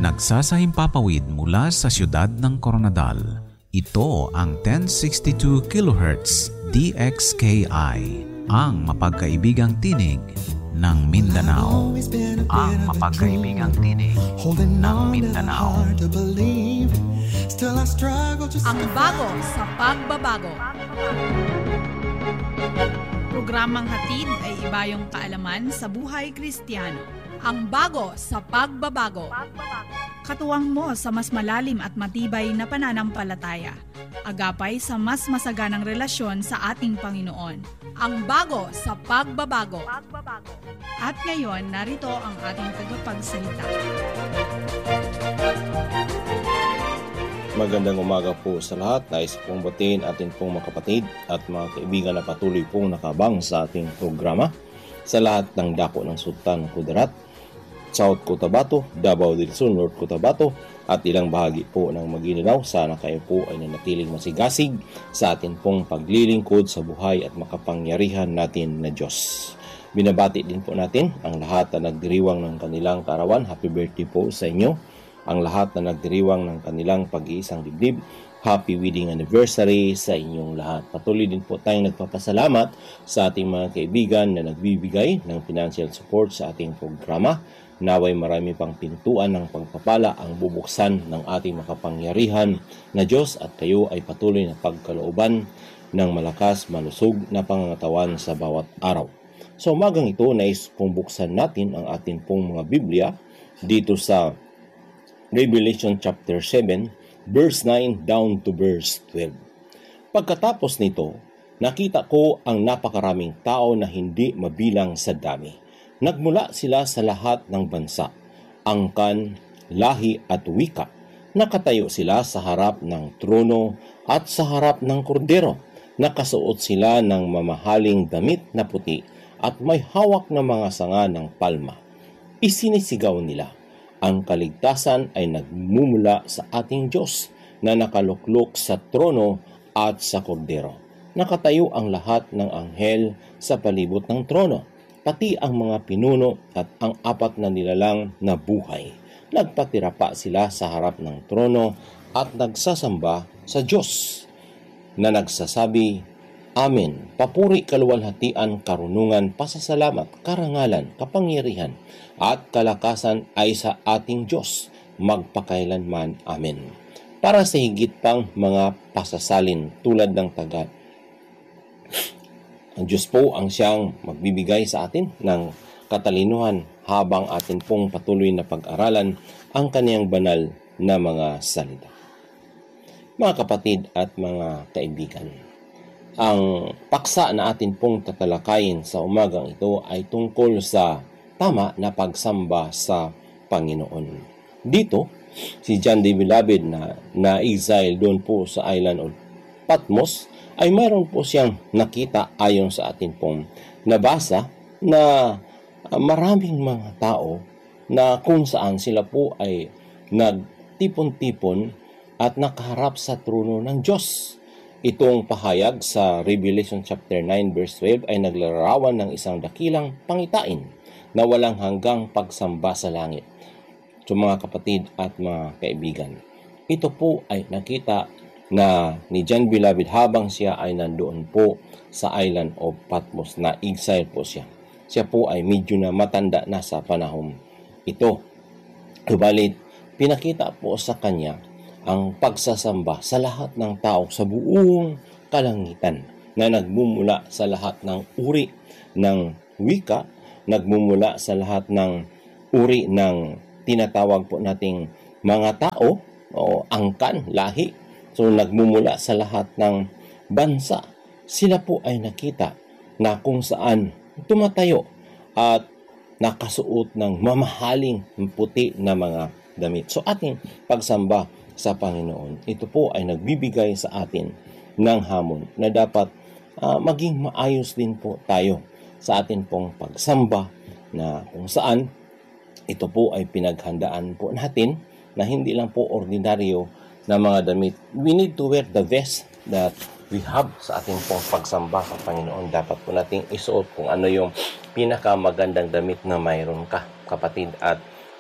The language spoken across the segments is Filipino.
Nagsasahimpapawid mula sa siyudad ng Coronadal. Ito ang 1062 kHz DXKI, ang mapagkaibigang tinig ng Mindanao. Ang mapagkaibigang tinig ng Mindanao. Ang bago sa pagbabago. Programang hatid ay ibayong kaalaman sa buhay Kristiyano. Ang bago sa pagbabago. Katuwang mo sa mas malalim at matibay na pananampalataya. Agapay sa mas masaganang relasyon sa ating Panginoon. Ang bago sa pagbabago. At ngayon, narito ang ating tagapagsalita. Magandang umaga po sa lahat. Nais pong batiin atin pong mga kapatid at mga kaibigan na patuloy pong nakabang sa ating programa sa lahat ng dako ng Sultan Kudarat, South Cotabato, Davao del Sur, North Cotabato at ilang bahagi po ng Maguindanao. Sana kayo po ay nanatiling masigasig sa atin pong paglilingkod sa buhay at makapangyarihan natin na Diyos. Binabati din po natin ang lahat na nagdiriwang ng kanilang kaarawan. Happy birthday po sa inyo. Ang lahat na nagdiriwang ng kanilang pag-iisang dibdib. Happy wedding anniversary sa inyong lahat. Patuloy din po tayong nagpapasalamat sa ating mga kaibigan na nagbibigay ng financial support sa ating programa. Naway marami pang pintuan ng pagpapala ang bubuksan ng ating makapangyarihan na Diyos at kayo ay patuloy na pagkalooban ng malakas, malusog na pangangatawan sa bawat araw. So umagang ito, nais pong buksan natin ang ating pong mga Biblia dito sa Revelation chapter 7, verse 9 down to verse 12. Pagkatapos nito, nakita ko ang napakaraming tao na hindi mabilang sa dami. Nagmula sila sa lahat ng bansa, angkan, lahi at wika. Nakatayo sila sa harap ng trono at sa harap ng kordero. Nakasuot sila ng mamahaling damit na puti at may hawak na mga sanga ng palma. Isinisigaw nila, ang kaligtasan ay nagmumula sa ating Diyos na nakaluklok sa trono at sa kordero. Nakatayo ang lahat ng anghel sa palibot ng trono, pati ang mga pinuno at ang apat na nilalang na buhay. Nagpatira pa sila sa harap ng trono at nagsasamba sa Diyos na nagsasabi, Amen. Papuri, kaluwalhatian, karunungan, pasasalamat, karangalan, kapangyarihan, at kalakasan ay sa ating Diyos, magpakailanman. Amen. Para sa higit pang mga pasasalin tulad ng tagat, ang Diyos po ang siyang magbibigay sa atin ng katalinuhan habang atin pong patuloy na pag-aralan ang kaniyang banal na mga salita. Mga kapatid at mga kaibigan, ang paksa na atin pong tatalakayin sa umagang ito ay tungkol sa tama na pagsamba sa Panginoon. Dito, si John the Beloved na exile doon po sa island of Patmos ay mayroon po siyang nakita ayon sa atin pong nabasa na maraming mga tao na kung saan sila po ay nagtipon-tipon at nakaharap sa trono ng Diyos. Itong pahayag sa Revelation chapter 9 verse 12 ay naglarawan ng isang dakilang pangitain na walang hanggang pagsamba sa langit. So mga kapatid at mga kaibigan, ito po ay nakita na ni John Beloved habang siya ay nandoon po sa island of Patmos, na exile po siya. Siya po ay medyo na matanda na sa panahon ito. Subalit, pinakita po sa kanya ang pagsasamba sa lahat ng tao sa buong kalangitan na nagmumula sa lahat ng uri ng wika, nagmumula sa lahat ng uri ng tinatawag po nating mga tao o angkan, lahi. So nagmumula sa lahat ng bansa. Sila po ay nakita na kung saan tumatayo at nakasuot ng mamahaling puti na mga damit. So ating pagsamba sa Panginoon, ito po ay nagbibigay sa atin ng hamon na dapat maging maayos din po tayo sa atin pong pagsamba, na kung saan ito po ay pinaghandaan po natin na hindi lang po ordinaryo na mga damit. We need to wear the vest that we have sa ating pong pagsamba sa Panginoon. Dapat po nating isuot kung ano yung pinakamagandang damit na mayroon ka, kapatid at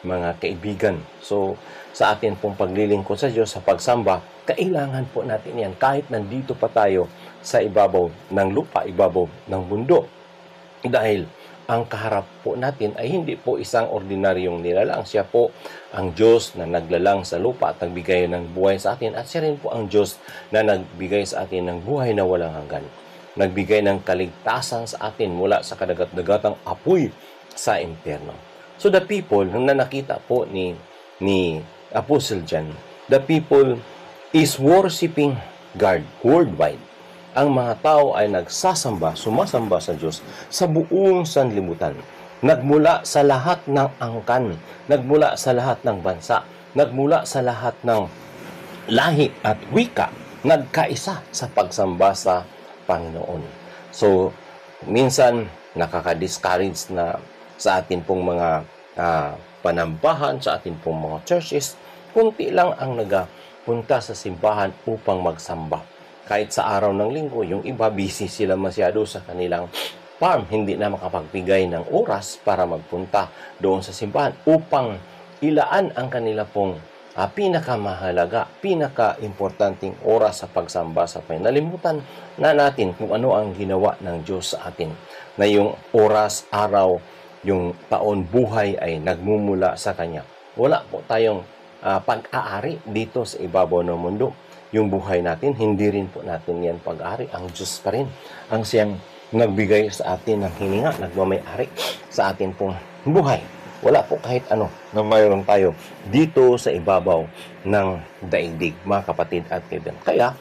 mga kaibigan. So, sa atin pong paglilingkod sa Diyos, sa pagsamba, kailangan po natin yan kahit nandito pa tayo sa ibabaw ng lupa, ibabaw ng mundo. Dahil ang kaharap po natin ay hindi po isang ordinaryong nilalang. Siya po ang Diyos na naglalang sa lupa at nagbigay ng buhay sa atin. At siya rin po ang Diyos na nagbigay sa atin ng buhay na walang hanggan. Nagbigay ng kaligtasan sa atin mula sa kadagat-dagatang apoy sa impyerno. So the people, nung nakita po ni Apostle John, the people is worshiping God worldwide. Ang mga tao ay sumasamba sa Diyos sa buong sanlibutan. Nagmula sa lahat ng angkan, nagmula sa lahat ng bansa, nagmula sa lahat ng lahi at wika, nagkaisa sa pagsamba sa Panginoon. So, minsan nakaka-discourage na sa atin pong mga panambahan, sa atin pong mga churches, kunti lang ang nagapunta sa simbahan upang magsamba. Kahit sa araw ng linggo, yung iba busy sila masyado sa kanilang farm, hindi na makapagbigay ng oras para magpunta doon sa simbahan upang ilaan ang kanila pong pinakamahalaga, pinaka-importanting oras sa pagsamba sa Panginoon. Nalimutan na natin kung ano ang ginawa ng Diyos sa atin, na yung oras, araw, yung taon, buhay ay nagmumula sa Kanya. Wala po tayong pag-aari dito sa ibabaw ng mundo. Yung buhay natin, hindi rin po natin yan pag-aari. Ang Diyos pa rin ang siyang nagbigay sa atin ng hininga, nagmamay-ari sa atin pong buhay. Wala po kahit ano na mayroon tayo dito sa ibabaw ng daigdig, mga kapatid at kaibigan. Kaya,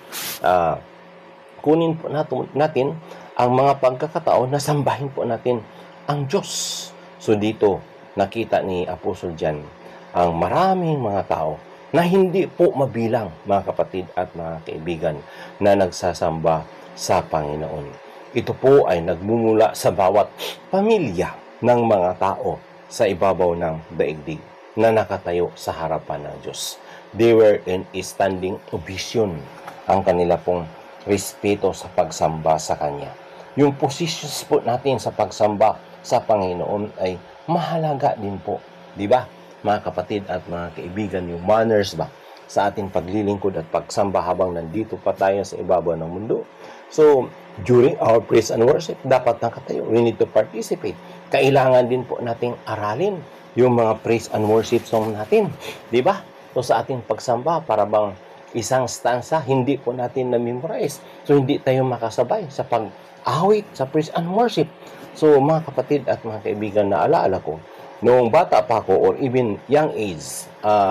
kunin po natin ang mga pagkakataon na sambahin po natin ang Diyos. So dito, nakita ni Apostle John ang maraming mga tao na hindi po mabilang, mga kapatid at mga kaibigan, na nagsasamba sa Panginoon. Ito po ay nagmumula sa bawat pamilya ng mga tao sa ibabaw ng daigdig na nakatayo sa harapan ng Diyos. They were in a standing ovation, ang kanila pong respeto sa pagsamba sa Kanya. Yung positions po natin sa pagsamba sa Panginoon ay mahalaga din po, di ba? Mga kapatid at mga kaibigan, yung manners ba sa ating paglilingkod at pagsamba habang nandito pa tayo sa ibabaw ng mundo. So, during our praise and worship, dapat nakatayo. We need to participate. Kailangan din po nating aralin yung mga praise and worship song natin. Di ba? So, sa ating pagsamba, para bang isang stanza, hindi po natin na-memorize. So, hindi tayo makasabay sa pag-awit, sa praise and worship. So, mga kapatid at mga kaibigan, naalaala ko, noong bata pa ako or even young age,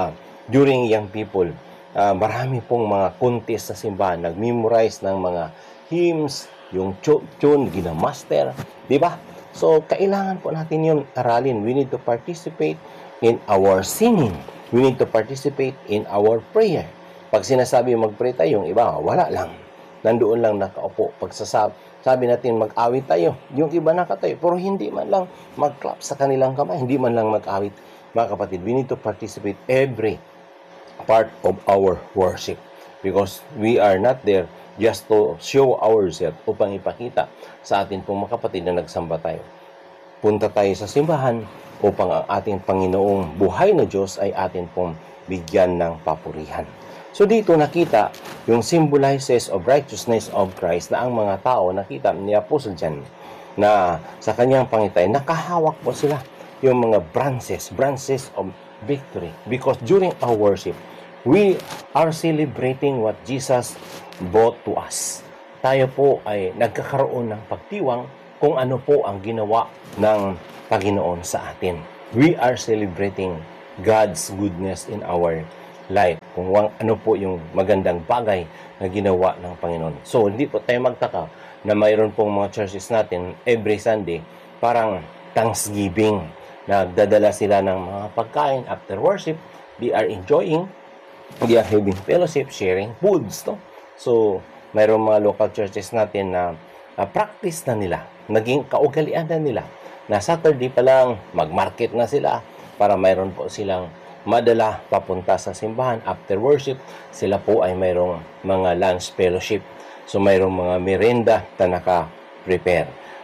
during young people, marami pong mga contest sa simbahan, nag-memorize ng mga hymns, yung tune, ginamaster, di ba? So, kailangan po natin yun aralin. We need to participate in our singing. We need to participate in our prayer. Pag sinasabi mag-pray tayo, yung iba, wala lang. Nandoon lang nakaupo. Pag sabi natin mag-awit tayo, yung iba nakatayo, pero hindi man lang mag-clap sa kanilang kamay, hindi man lang mag-awit. Mga kapatid, we need to participate every part of our worship because we are not there just to show ourselves upang ipakita sa atin pong mga kapatid na nagsamba tayo. Punta tayo sa simbahan upang ang ating Panginoong buhay na Diyos ay atin pong bigyan ng papurihan. So dito nakita yung symbolizes of righteousness of Christ na ang mga tao, nakita ni Apostle John na sa kanyang pangitay, nakahawak po sila yung mga branches of victory. Because during our worship, we are celebrating what Jesus brought to us. Tayo po ay nagkakaroon ng pagtiwang kung ano po ang ginawa ng Panginoon sa atin. We are celebrating God's goodness in our life, kung ano po yung magandang bagay na ginawa ng Panginoon. So, hindi po tayo magtaka na mayroon pong mga churches natin every Sunday, parang Thanksgiving. Nagdadala sila ng mga pagkain after worship. They are enjoying, they are having fellowship, sharing foods. No? So, mayroon mga local churches natin na practice na nila, naging kaugalian na nila, na Saturday pa lang, mag-market na sila para mayroon po silang madala papunta sa simbahan. After worship, sila po ay mayroong mga lunch fellowship. So, mayroong mga merenda na naka-prepare.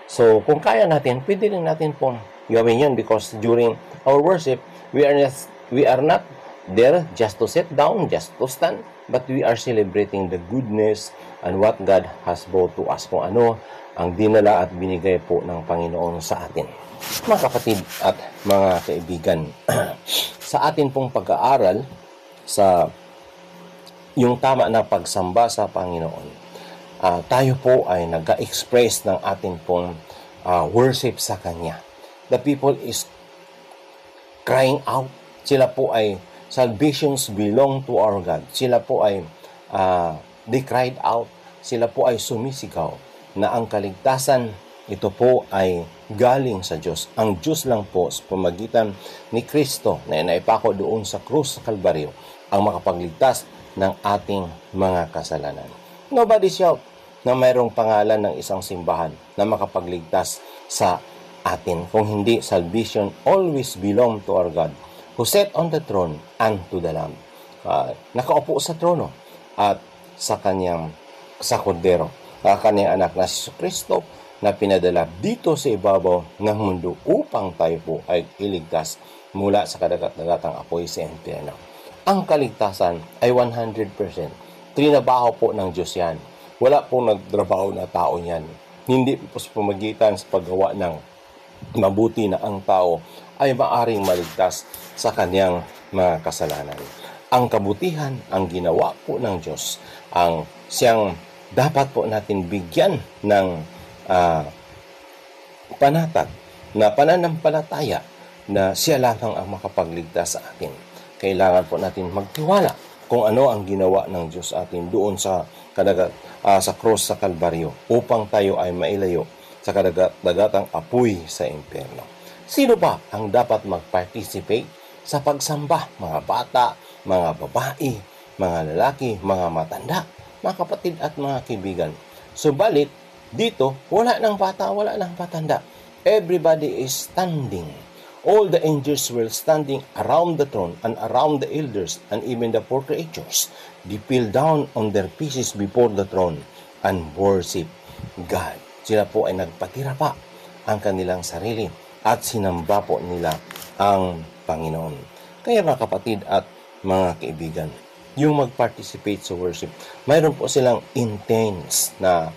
So, kung kaya natin, pwede rin natin pong gawin yun because during our worship, we are not there just to sit down, just to stand, but we are celebrating the goodness and what God has brought to us. Kung ano ang dinala at binigay po ng Panginoon sa atin. Mga kapatid at mga kaibigan, sa atin pong pag-aaral sa yung tama na pagsamba sa Panginoon, tayo po ay nag-express ng atin pong worship sa Kanya. The people is crying out. Sila po ay, salvations belong to our God. Sila po ay, they cried out. Sila po ay sumisigaw na ang kaligtasan, ito po ay galing sa Diyos. Ang Diyos lang po sa pamagitan ni Kristo na inaipako doon sa krus sa Kalbaryo ang makapagligtas ng ating mga kasalanan. Nobody shout na mayroong pangalan ng isang simbahan na makapagligtas sa atin. Kung hindi, salvation always belong to our God who sat on the throne and to the Lamb. Nakaupo sa trono at sa kanyang kordero. Kanyang anak na si Kristo na pinadala dito sa ibabaw ng mundo upang tayo po ay iligtas mula sa kadagat-dagatang apoy sa impyerno. Ang kaligtasan ay 100%. Trinabaho po ng Diyos yan. Wala pong nagtrabaho na tao yan. Hindi po sa pamagitan sa paggawa ng mabuti na ang tao ay maaring maligtas sa kanyang mga kasalanan. Ang kabutihan, ang ginawa po ng Diyos, ang siyang dapat po natin bigyan ng panatag na pananampalataya na siya lamang ang makapagligtas sa atin. Kailangan po natin magtiwala kung ano ang ginawa ng Diyos atin doon sa cross sa Kalbaryo upang tayo ay mailayo sa kadagat-dagatang apoy sa impyerno. Sino ba ang dapat mag-participate sa pagsamba? Mga bata, mga babae, mga lalaki, mga matanda, mga kapatid at mga kaibigan. Subalit, dito, wala nang bata, wala nang matanda. Everybody is standing. All the angels were standing around the throne and around the elders and even the four creatures. They fell down on their faces before the throne and worship God. Sila po ay nagpatira pa ang kanilang sarili at sinamba po nila ang Panginoon. Kaya mga kapatid at mga kaibigan, yung mag-participate sa worship, mayroon po silang intense na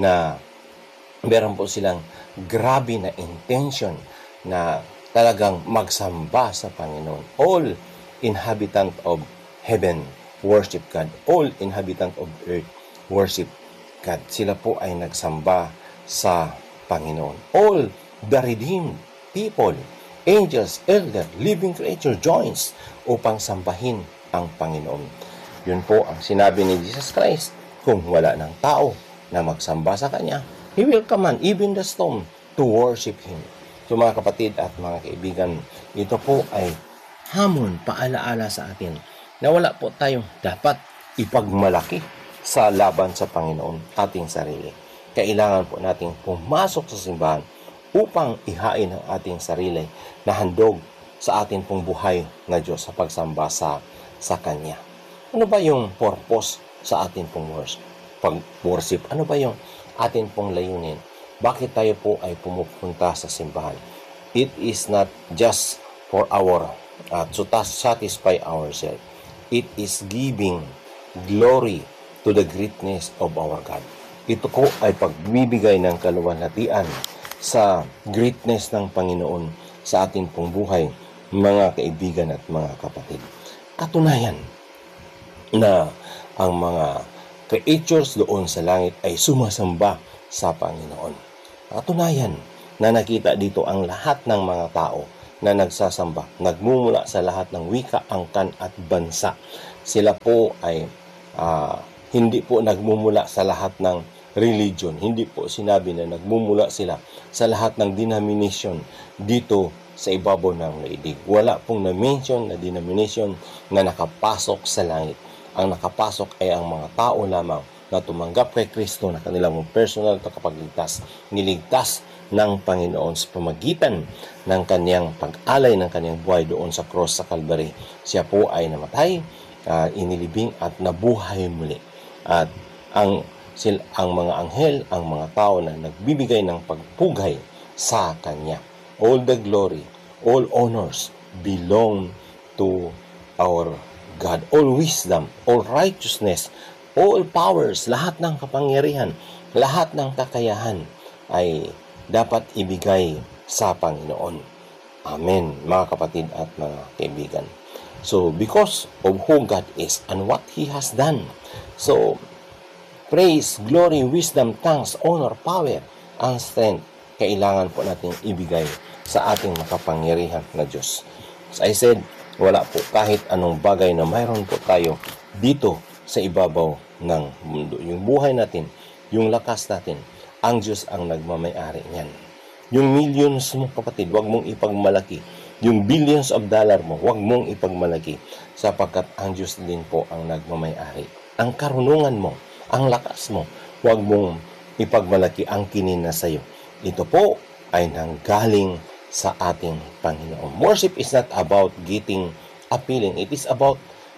mayroon po silang grabe na intention na talagang magsamba sa Panginoon. All inhabitant of heaven worship God. All inhabitant of earth worship God. Sila po ay nagsamba sa Panginoon. All the redeemed people, angels, elder, living creature joins upang sambahin ang Panginoon. Yun po ang sinabi ni Jesus Christ. Kung wala ng tao na magsamba sa Kanya, He will command even the stone to worship Him. So mga kapatid at mga kaibigan, ito po ay hamon, paalaala sa atin na wala po tayong dapat ipagmalaki sa laban sa Panginoon ating sarili. Kailangan po nating pumasok sa simbahan upang ihain ang ating sarili na handog sa ating pong buhay na Diyos sa pagsamba sa Kanya. Ano ba yung purpose sa ating pong pag-worship? Ano ba yung ating pong layunin? Bakit tayo po ay pumupunta sa simbahan? It is not just for to satisfy ourselves. It is giving glory to the greatness of our God. Ito po ay pagbibigay ng kaluwalhatian sa greatness ng Panginoon sa ating pong buhay, mga kaibigan at mga kapatid. Katunayan na ang mga creatures doon sa langit ay sumasamba sa Panginoon. Katunayan na nakita dito ang lahat ng mga tao na nagsasamba, nagmumula sa lahat ng wika, angkan at bansa. Sila po ay hindi po nagmumula sa lahat ng religion. Hindi po sinabi na nagmumula sila sa lahat ng denomination dito sa ibabaw ng daigdig. Wala pong na-mention na denomination na nakapasok sa langit. Ang nakapasok ay ang mga tao lamang na tumanggap kay Kristo na kanilang personal tagapagligtas, niligtas ng Panginoon sa pamagitan ng kaniyang pag-alay ng kaniyang buhay doon sa cross sa Calvary. Siya po ay namatay, inilibing at nabuhay muli. At ang ang mga anghel, ang mga tao na nagbibigay ng pagpugay sa Kanya. All the glory, all honors belong to our God. All wisdom, all righteousness, all powers, lahat ng kapangyarihan, lahat ng kakayahan ay dapat ibigay sa Panginoon. Amen, mga kapatid at mga kaibigan. So, because of who God is and what He has done, so, praise, glory, wisdom, thanks, honor, power, and strength, kailangan po natin ibigay sa ating makapangyarihan na Diyos. As I said, wala po kahit anong bagay na mayroon po tayo dito sa ibabaw ng mundo. Yung buhay natin, yung lakas natin, ang Diyos ang nagmamay-ari niyan. Yung millions mo, kapatid, wag mong ipagmalaki. Yung billions of dollar mo, wag mong ipagmalaki sapagkat ang Diyos din po ang nagmamay-ari. Ang karunungan mo, ang lakas mo, wag mong ipagmalaki ang kinina sa iyo. Ito po ay nanggaling sa ating Panginoon. Worship is not about getting appealing. It is about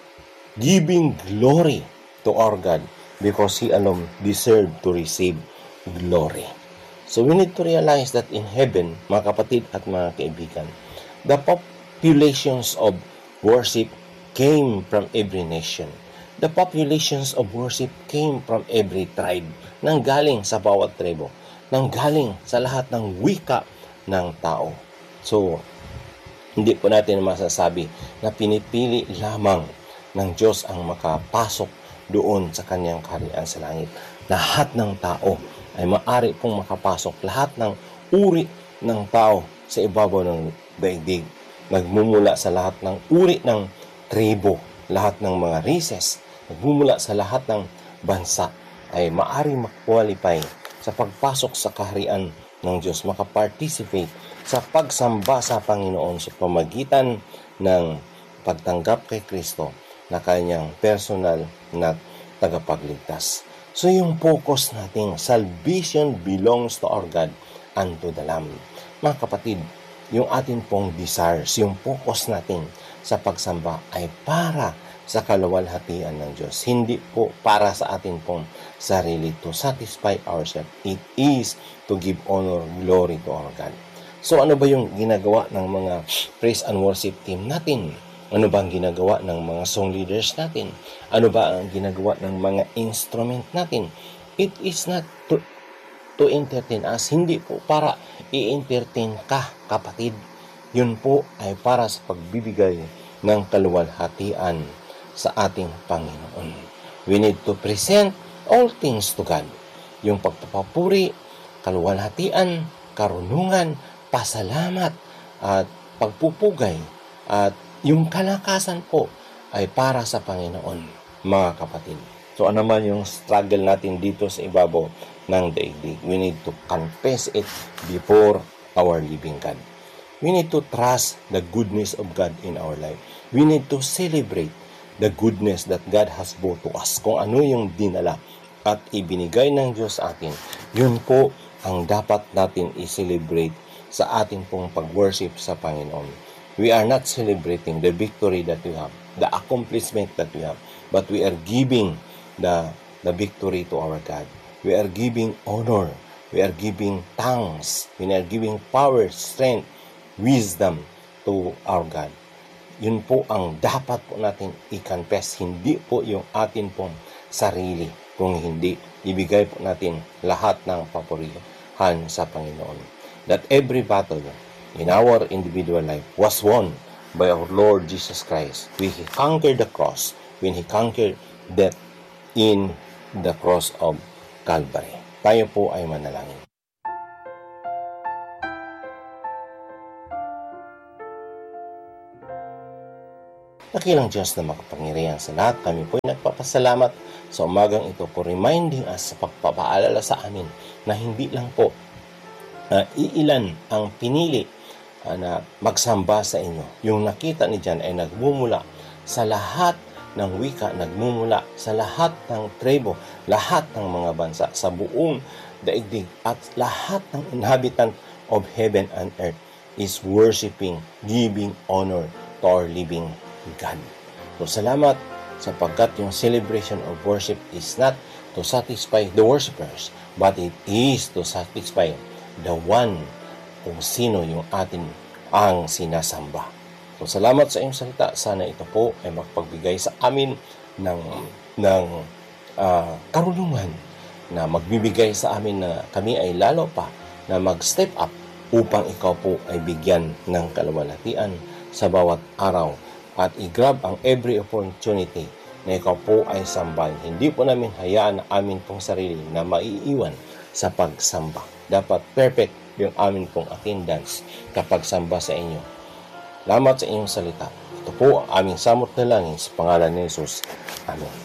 giving glory to our God because He alone deserved to receive glory. So we need to realize that in heaven, mga kapatid at mga kaibigan, the populations of worship came from every nation. The populations of worship came from every tribe. Nanggaling sa bawat tribo. Nanggaling sa lahat ng wika ng tao. So, hindi po natin masasabi na pinipili lamang ng Diyos ang makapasok doon sa kanyang kaharian sa langit. Lahat ng tao ay maaari pong makapasok. Lahat ng uri ng tao sa ibabaw ng daigdig. Nagmumula sa lahat ng uri ng tribo, lahat ng mga races, nagmumula sa lahat ng bansa ay maaari mag-qualify sa pagpasok sa kaharian ng Diyos, makaparticipate sa pagsamba sa Panginoon sa pamagitan ng pagtanggap kay Kristo na kanyang personal na tagapagligtas. So yung focus natin, salvation belongs to our God and to the Lamb. Mga kapatid, yung atin pong desires, yung focus natin sa pagsamba ay para sa kaluwalhatian ng Diyos. Hindi po para sa atin pong sarili to satisfy ourselves. It is to give honor, glory to our God. So ano ba yung ginagawa ng mga praise and worship team natin? Ano ba ang ginagawa ng mga song leaders natin? Ano ba ang ginagawa ng mga instrument natin? It is not to entertain us. Hindi po para i-entertain ka, kapatid. Yun po ay para sa pagbibigay ng kaluwalhatian sa ating Panginoon. We need to present all things to God. Yung pagpapapuri, kaluwalhatian, karunungan, pasalamat, at pagpupugay, at yung kalakasan po ay para sa Panginoon, mga kapatid. So ano man yung struggle natin dito sa ibabaw ng daigdig, we need to confess it before our living God. We need to trust the goodness of God in our life. We need to celebrate the goodness that God has brought to us. Kung ano yung dinala at ibinigay ng Diyos sa atin, yun po ang dapat natin i-celebrate sa ating pong pag-worship sa Panginoon. We are not celebrating the victory that we have, the accomplishment that we have, but we are giving the victory to our God. We are giving honor. We are giving thanks. We are giving power, strength, wisdom to our God. Yun po ang dapat po natin i-confess. Hindi po yung atin pong sarili. Kung hindi, ibigay po natin lahat ng papurihan sa Panginoon. That every battle in our individual life was won by our Lord Jesus Christ. When He conquered the cross, when He conquered death in the cross of Calvary. Tayo po ay manalangin. Dakilang Diyos na makapangyarihan sa lahat, kami po ay nagpapasalamat sa umagang ito for reminding us sa pagpapaalala sa amin na hindi lang po iilan ang pinili na magsamba sa inyo. Yung nakita ni John ay nagmumula sa lahat ng wika, nagmumula sa lahat ng tribo, lahat ng mga bansa, sa buong daigdig, at lahat ng inhabitant of heaven and earth is worshiping, giving honor to our living God. So salamat sapagkat yung celebration of worship is not to satisfy the worshipers, but it is to satisfy the one kung sino yung atin ang sinasamba. So, salamat sa iyong salita. Sana ito po ay magpagbigay sa amin ng karunungan na magbibigay sa amin na kami ay lalo pa na mag-step up upang ikaw po ay bigyan ng kaluwalhatian sa bawat araw at i-grab ang every opportunity na ikaw po ay sambahin. Hindi po namin hayaan na amin pong sarili na maiiwan sa pagsamba. Dapat perfect yung amin pong attendance kapag samba sa inyo. Salamat sa inyong salita. Ito po ang aming samot na langin sa pangalan ni Jesus. Amen.